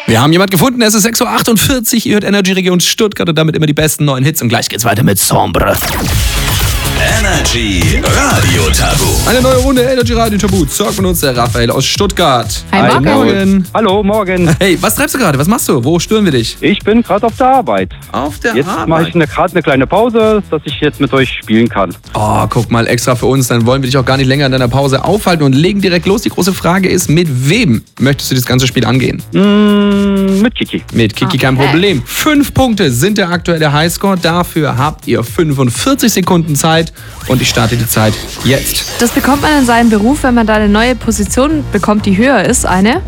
Wir haben jemand gefunden, es ist 6.48 Uhr, ihr hört Energy Region Stuttgart und damit immer die besten neuen Hits und gleich geht's weiter mit Sombre. Energy Radio Tabu. Eine neue Runde Energy Radio Tabu. Zockt mit uns der Raphael aus Stuttgart. Hi, Morgen. Hallo, morgen. Hey, was treibst du gerade? Was machst du? Wo stören wir dich? Ich bin gerade auf der Arbeit. Auf der Jetzt Arbeit? mache ich gerade eine kleine Pause, dass ich jetzt mit euch spielen kann. Oh, guck mal, extra für uns. Dann wollen wir dich auch gar nicht länger in deiner Pause aufhalten und legen direkt los. Die große Frage ist, mit wem möchtest du das ganze Spiel angehen? Mit Kiki. Mit Kiki kein Problem. 5 Punkte sind der aktuelle Highscore. Dafür habt ihr 45 Sekunden Zeit und ich starte die Zeit jetzt. Das bekommt man in seinem Beruf, wenn man da eine neue Position bekommt, die höher ist. Eine?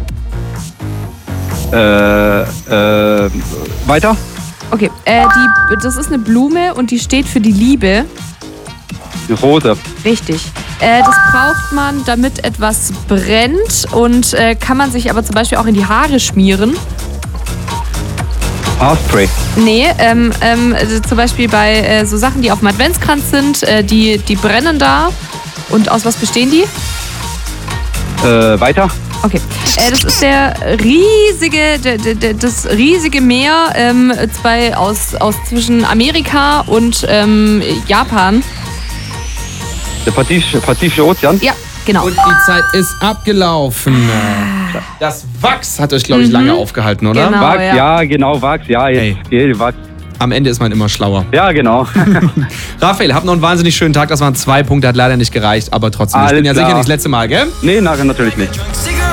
Weiter? Okay, das ist eine Blume und die steht für die Liebe. Die Rose. Richtig. Das braucht man, damit etwas brennt und kann man sich aber zum Beispiel auch in die Haare schmieren. Haarspray. Nee, zum Beispiel bei so Sachen, die auf dem Adventskranz sind, die brennen da. Und aus was bestehen die? Weiter? Okay. Das ist das riesige Meer aus zwischen Amerika und Japan. Der Pazifische Ozean? Ja, genau. Und die Zeit ist abgelaufen. Das Wachs hat euch, glaube ich, lange aufgehalten, oder? Genau. Wachs, ja. ja, genau, Wachs, ja, jetzt geht Wachs. Am Ende ist man immer schlauer. Ja, genau. Raphael, habt noch einen wahnsinnig schönen Tag. Das waren 2 Punkte, hat leider nicht gereicht, aber trotzdem. Ich bin ja sicher nicht das letzte Mal, gell? Nee, nachher natürlich nicht. Cigarette